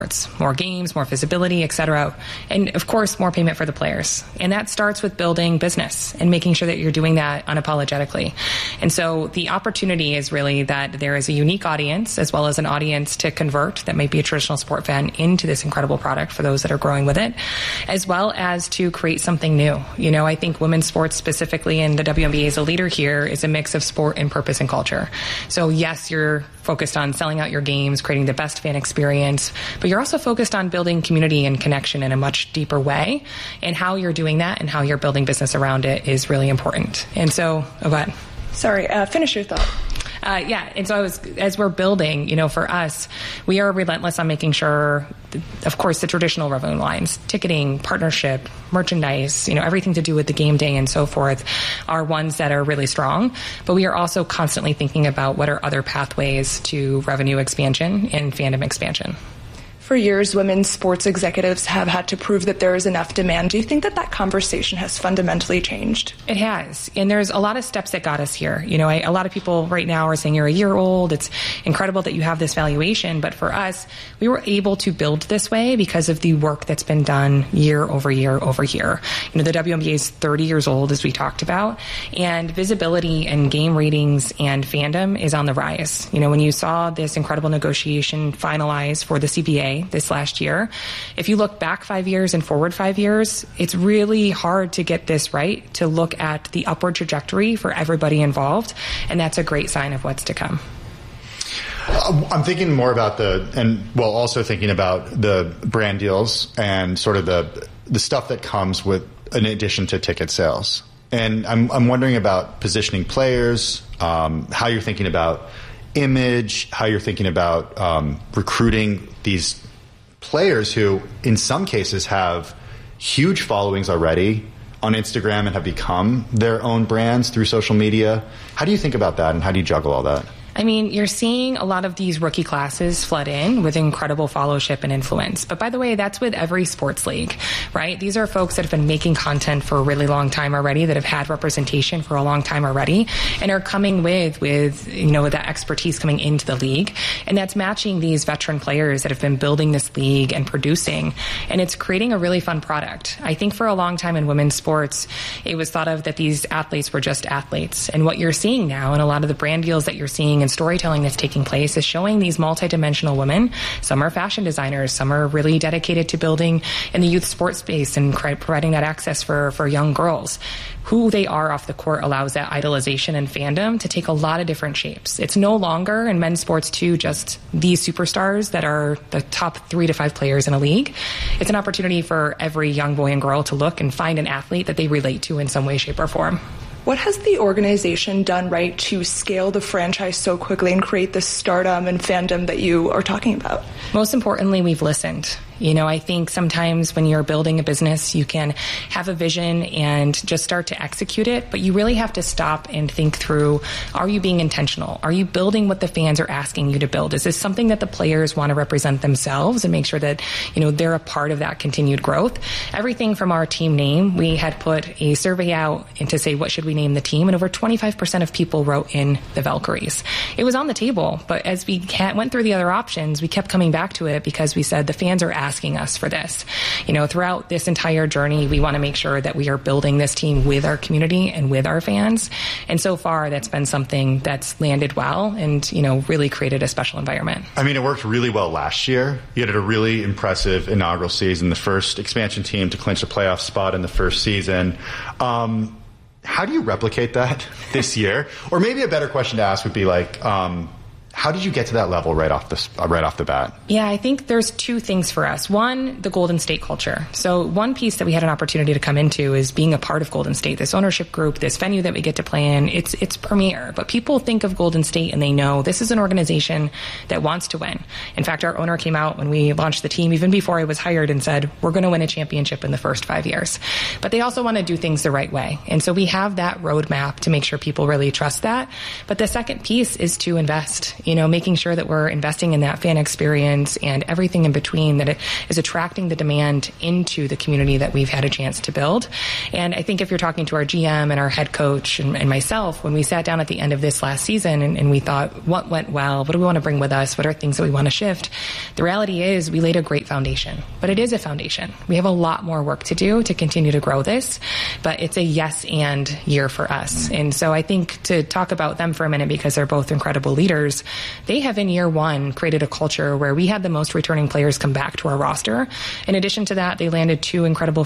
more games, more visibility, et cetera. And of course, more payment for the players. And that starts with building business and making sure that you're doing that unapologetically. And so the opportunity is really that there is a unique audience as well as an audience to convert that might be a traditional sport fan into this incredible product for those that are growing with it, as well as to create something new. I think women's sports specifically, and the WNBA as a leader here, is a mix of sport and purpose and culture. So yes, you're focused on selling out your games, creating the best fan experience, but you're also focused on building community and connection in a much deeper way. And how you're doing that and how you're building business around it is really important. And so, go ahead. Sorry, finish your thought. And so as we're building, for us, we are relentless on making sure, of course, the traditional revenue lines, ticketing, partnership, merchandise, everything to do with the game day and so forth are ones that are really strong. But we are also constantly thinking about what are other pathways to revenue expansion and fandom expansion. For years, women's sports executives have had to prove that there is enough demand. Do you think that conversation has fundamentally changed? It has. And there's a lot of steps that got us here. A lot of people right now are saying you're a year old. It's incredible that you have this valuation. But for us, we were able to build this way because of the work that's been done year over year over year. The WNBA is 30 years old, as we talked about. And visibility and game ratings and fandom is on the rise. When you saw this incredible negotiation finalized for the CBA this last year, if you look back 5 years and forward 5 years, it's really hard to get this right, to look at the upward trajectory for everybody involved, and that's a great sign of what's to come. I'm thinking more about also thinking about the brand deals and sort of the stuff that comes with in addition to ticket sales. And I'm wondering about positioning players, how you're thinking about image, how you're thinking about recruiting these players who, in some cases, have huge followings already on Instagram and have become their own brands through social media. How do you think about that, and how do you juggle all that? You're seeing a lot of these rookie classes flood in with incredible followership and influence. But by the way, that's with every sports league, right? These are folks that have been making content for a really long time already, that have had representation for a long time already, and are coming with that expertise coming into the league. And that's matching these veteran players that have been building this league and producing. And it's creating a really fun product. I think for a long time in women's sports, it was thought of that these athletes were just athletes. And what you're seeing now, and a lot of the brand deals that you're seeing and storytelling that's taking place, is showing these multidimensional women. Some are fashion designers, some are really dedicated to building in the youth sports space and providing that access for young girls. Who they are off the court allows that idolization and fandom to take a lot of different shapes. It's no longer, in men's sports too, just these superstars that are the top 3 to 5 players in a league. It's an opportunity for every young boy and girl to look and find an athlete that they relate to in some way, shape, or form. What has the organization done right to scale the franchise so quickly and create the stardom and fandom that you are talking about? Most importantly, we've listened. I think sometimes when you're building a business, you can have a vision and just start to execute it, but you really have to stop and think through, are you being intentional? Are you building what the fans are asking you to build? Is this something that the players want to represent themselves and make sure that, they're a part of that continued growth? Everything from our team name, we had put a survey out and to say, what should we name the team? And over 25% of people wrote in the Valkyries. It was on the table, but as we went through the other options, we kept coming back to it because we said the fans are asking us for this. Throughout this entire journey, we want to make sure that we are building this team with our community and with our fans. And so far, that's been something that's landed well and, really created a special environment. It worked really well last year. You had a really impressive inaugural season, the first expansion team to clinch a playoff spot in the first season. How do you replicate that this year? Or maybe a better question to ask would be how did you get to that level right off the bat? Yeah, I think there's 2 things for us. One, the Golden State culture. So one piece that we had an opportunity to come into is being a part of Golden State, this ownership group, this venue that we get to play in. It's premier, but people think of Golden State and they know this is an organization that wants to win. In fact, our owner came out when we launched the team, even before I was hired, and said, we're going to win a championship in the first 5 years. But they also want to do things the right way. And so we have that roadmap to make sure people really trust that. But the second piece is to invest making sure that we're investing in that fan experience and everything in between, that it is attracting the demand into the community that we've had a chance to build. And I think if you're talking to our GM and our head coach and myself, when we sat down at the end of this last season and we thought, what went well? What do we want to bring with us? What are things that we want to shift? The reality is we laid a great foundation, but it is a foundation. We have a lot more work to do to continue to grow this, but it's a yes and year for us. And so I think to talk about them for a minute, because they're both incredible leaders, they have in year one created a culture where we had the most returning players come back to our roster. In addition to that, they landed 2 incredible